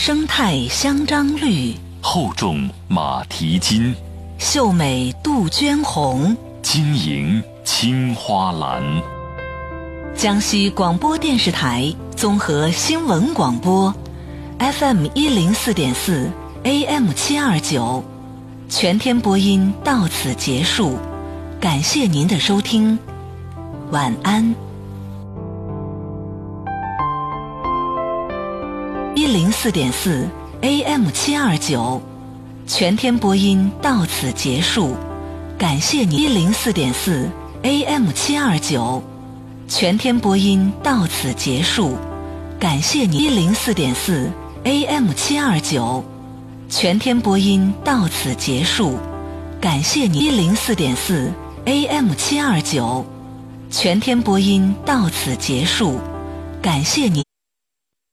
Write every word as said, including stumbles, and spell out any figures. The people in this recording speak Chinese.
生态香樟绿， 厚重马蹄金， 秀美杜鹃红， 晶莹青花蓝。 江西广播电视台综合新闻广播 F M 一零四点四 A M 七二九，全天播音到此结束，感谢您的收听，晚安。一零四点四 A M 七二九，全天播音到此结束，感谢您。一零四点四 A M 七二九，全天播音到此结束，感谢您。一零四点四 A M 七二九，全天播音到此结束，感谢您。一零四点四 A M 七二九，全天播音到此结束，感谢您。